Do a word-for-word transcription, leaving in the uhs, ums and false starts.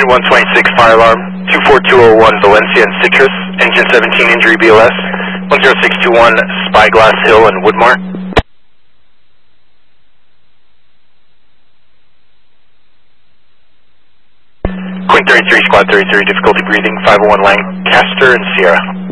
Point one twenty-six fire alarm, two four two oh one Valencia and Citrus, engine seventeen injury B L S, one zero six two one Spyglass Hill and Woodmar. Queen thirty-three, Squad thirty-three, difficulty breathing, five oh one Lancaster and Sierra.